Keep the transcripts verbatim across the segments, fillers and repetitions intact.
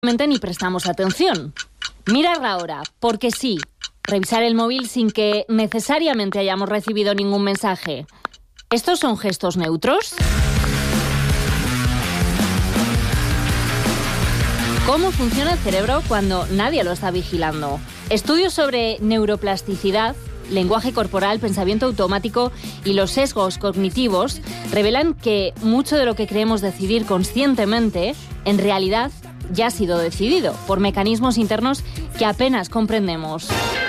Ni prestamos atención. Mirar la hora, porque sí. Revisar el móvil sin que necesariamente hayamos recibido ningún mensaje. ¿Estos son gestos neutros? ¿Cómo funciona el cerebro cuando nadie lo está vigilando? Estudios sobre neuroplasticidad, lenguaje corporal, pensamiento automático y los sesgos cognitivos revelan que mucho de lo que creemos decidir conscientemente, en realidad, ya ha sido decidido por mecanismos internos que apenas comprendemos.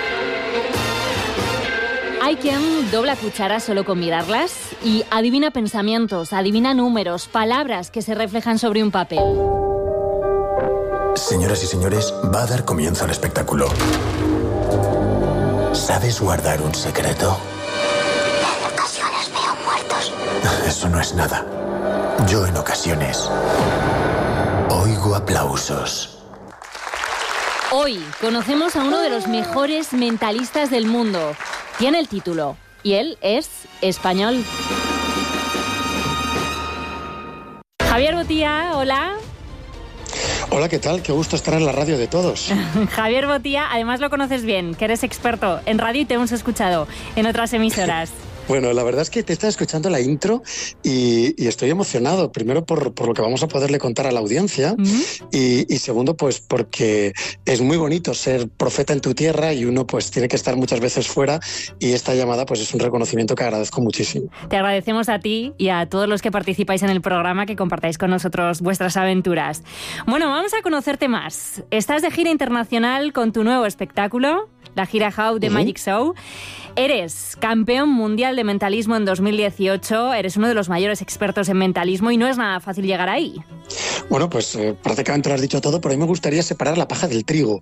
Hay quien dobla cucharas solo con mirarlas y adivina pensamientos, adivina números, palabras que se reflejan sobre un papel. Señoras y señores, va a dar comienzo al espectáculo. ¿Sabes guardar un secreto? En ocasiones veo muertos. Eso no es nada. Yo en ocasiones oigo aplausos. Hoy conocemos a uno de los mejores mentalistas del mundo. Tiene el título y él es español. Javier Botía, hola. Hola, ¿qué tal? Qué gusto estar en la radio de todos. Javier Botía, además lo conoces bien, que eres experto en radio y te hemos escuchado en otras emisoras. Bueno, la verdad es que te estaba escuchando la intro y, y estoy emocionado. Primero por, por lo que vamos a poderle contar a la audiencia uh-huh. y, y segundo pues porque es muy bonito ser profeta en tu tierra y uno pues tiene que estar muchas veces fuera y esta llamada pues es un reconocimiento que agradezco muchísimo. Te agradecemos a ti y a todos los que participáis en el programa que compartáis con nosotros vuestras aventuras. Bueno, vamos a conocerte más. Estás de gira internacional con tu nuevo espectáculo, la gira How the uh-huh. Magic Show. Eres campeón mundial de mentalismo en dos mil dieciocho, eres uno de los mayores expertos en mentalismo y no es nada fácil llegar ahí. Bueno, pues eh, prácticamente lo has dicho todo, pero a mí me gustaría separar la paja del trigo,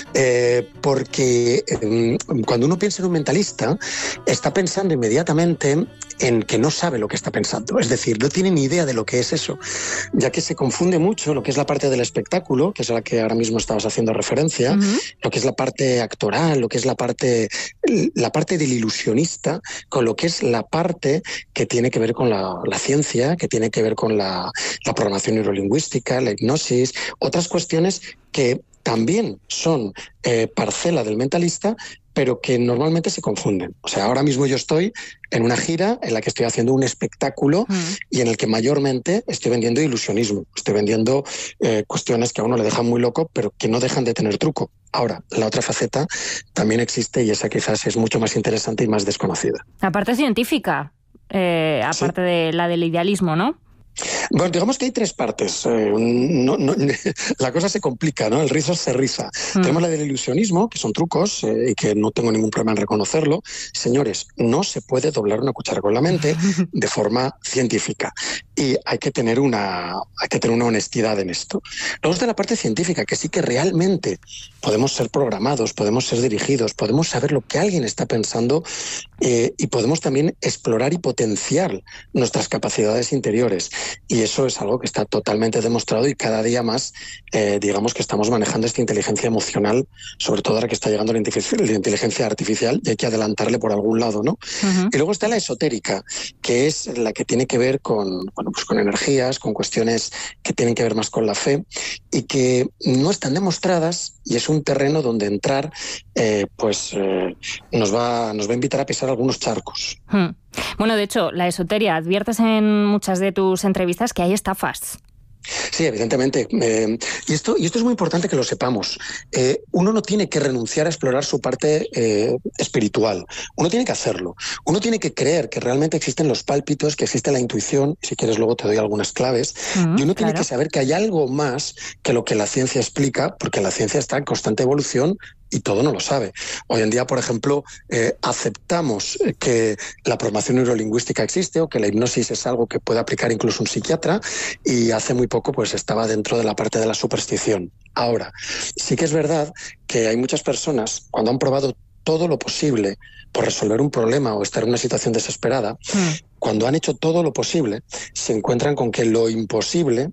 eh, porque eh, cuando uno piensa en un mentalista, está pensando inmediatamente en que no sabe lo que está pensando, es decir, no tiene ni idea de lo que es eso, ya que se confunde mucho lo que es la parte del espectáculo, que es a la que ahora mismo estabas haciendo referencia, uh-huh. lo que es la parte actoral, lo que es la parte, la parte del ilusionista, con lo que es la parte que tiene que ver con la, la ciencia, que tiene que ver con la, la programación neurolingüística, la hipnosis, otras cuestiones que también son eh, parcela del mentalista, pero que normalmente se confunden. O sea, ahora mismo yo estoy en una gira en la que estoy haciendo un espectáculo mm. y en el que mayormente estoy vendiendo ilusionismo, estoy vendiendo eh, cuestiones que a uno le dejan muy loco, pero que no dejan de tener truco. Ahora, la otra faceta también existe y esa quizás es mucho más interesante y más desconocida. La parte científica, eh, aparte sí. de la del idealismo, ¿no? Bueno, digamos que hay tres partes. Eh, no, no, la cosa se complica, ¿no? El rizo se riza. Mm. Tenemos la del ilusionismo, que son trucos eh, y que no tengo ningún problema en reconocerlo. Señores, no se puede doblar una cuchara con la mente de forma científica y hay que tener una, hay que tener una honestidad en esto. Luego está la parte científica, que sí que realmente podemos ser programados, podemos ser dirigidos, podemos saber lo que alguien está pensando eh, y podemos también explorar y potenciar nuestras capacidades interiores. Y eso es algo que está totalmente demostrado y cada día más, eh, digamos que estamos manejando esta inteligencia emocional, sobre todo ahora que está llegando la, la inteligencia artificial y hay que adelantarle por algún lado, ¿no? Uh-huh. Y luego está la esotérica, que es la que tiene que ver con, bueno, pues con energías, con cuestiones que tienen que ver más con la fe y que no están demostradas y es un terreno donde entrar eh, pues eh, nos va, nos va a invitar a pisar algunos charcos. Hmm. Bueno, de hecho, la esoteria, adviertes en muchas de tus entrevistas que hay estafas. Sí, evidentemente. Eh, y, esto, y esto es muy importante que lo sepamos. Eh, uno no tiene que renunciar a explorar su parte eh, espiritual. Uno tiene que hacerlo. Uno tiene que creer que realmente existen los pálpitos, que existe la intuición. Si quieres luego te doy algunas claves. Mm, y uno tiene claro. que saber que hay algo más que lo que la ciencia explica, porque la ciencia está en constante evolución y todo no lo sabe. Hoy en día, por ejemplo, eh, aceptamos que la programación neurolingüística existe o que la hipnosis es algo que puede aplicar incluso un psiquiatra y hace muy poco pues estaba dentro de la parte de la superstición. Ahora, sí que es verdad que hay muchas personas, cuando han probado todo lo posible por resolver un problema o estar en una situación desesperada, mm. cuando han hecho todo lo posible, se encuentran con que lo imposible,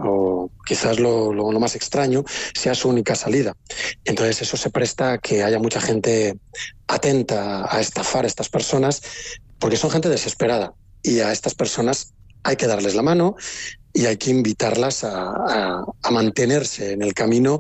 o quizás lo, lo, lo más extraño, sea su única salida. Entonces eso se presta a que haya mucha gente atenta a estafar a estas personas, porque son gente desesperada, y a estas personas hay que darles la mano y hay que invitarlas a, a, a mantenerse en el camino